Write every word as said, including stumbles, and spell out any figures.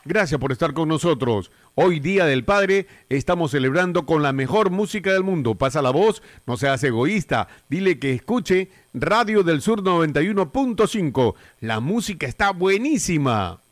Gracias por estar con nosotros. Hoy, Día del Padre, estamos celebrando con la mejor música del mundo. Pasa la voz, no seas egoísta. Dile que escuche Radio del Sur noventa y uno punto cinco. La música está buenísima.